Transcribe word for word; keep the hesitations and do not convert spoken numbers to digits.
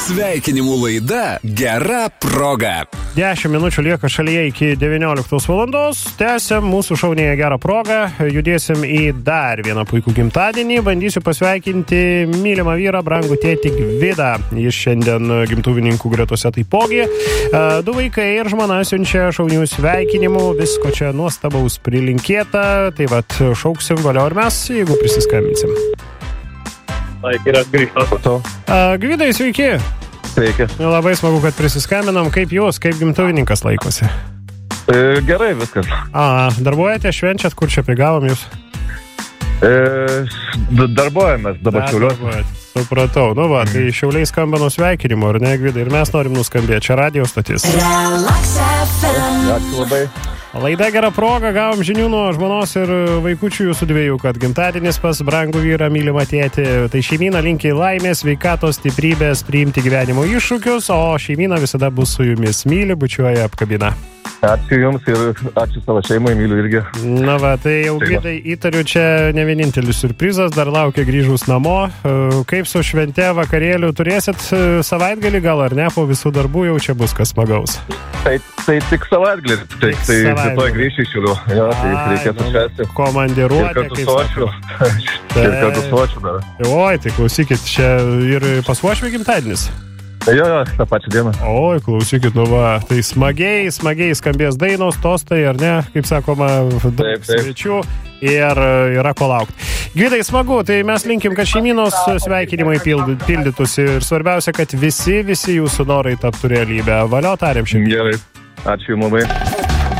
Sveikinimų laida Gera proga. dešimt minučių lieka šalyje iki devynioliktos valandos. Tęsiam mūsų šaunėje Gerą progą. Judėsim į dar vieną puikų gimtadienį. Bandysiu pasveikinti mylimą vyrą, brangų tėtį Gvidą. Jis šiandien gimtuvininkų gretose taipogi. Du vaikai ir žmona siunčia šaunių sveikinimų. Visko čia nuostabaus prilinkėta. Tai vat šauksim valio ir mes, jeigu prisiskambinsim. Yra grįžtas. Gvidai, sveiki. Sveiki. Labai smagu, kad prisiskambinam. Kaip jūs, kaip gimtuvininkas laikosi? E, gerai viskas. A, darbuojate, švenčiat, kur čia prigavom jūs? E, darbuojamės dabar Šiauliuose. Supratau. Nu va, tai Šiauliai skamba nuo sveikinimo, ar ne, Gvidai? Ir mes norim nuskambėti. Čia radio stotis. Ačiū labai. Laida Gera proga, gavom žinių nuo žmonos ir vaikučių jūsų dviejų, kad gimtadienis pas brangų vyrą, mylimą tėtį. Tai šeimyna linki laimės, sveikatos, stiprybės, priimti gyvenimo iššūkius, o šeimyna visada bus su jumis. Myli, bučiuoja, apkabina. Ačiū jums ir ačiū savo šeimai, myliu irgi. Na va, tai jau Gvidai įtariu, čia ne vienintelis surprizas, dar laukia grįžus namo. Kaip su švente vakarėliu turėsit savaitgalį gal ar ne, po visų darbų jau čia bus kas smagaus? Tai, tai tik savaitgalį, tai, tai rytoj grįšiu iš Šiaulių. Jo, tai reikėtų švęsti. Komandiruotė, kaip sako. Ir kartu su očiu dar. Oi, tai klausykit, čia ir pas uošvį gimtadienis. Jo, jo, tą pačią dieną. Oi, klausykit, nu va, tai smagiai, smagiai skambės dainos, tostai, ar ne, kaip sakoma, daug svečių ir yra ko laukti. Gvidai, smagu, tai mes linkim, kad šeimynos sveikinimai pildytųsi ir svarbiausia, kad visi, visi jūsų norai taptų realybę. Valio, tariam šiandien. Gerai, ačiū jums labai.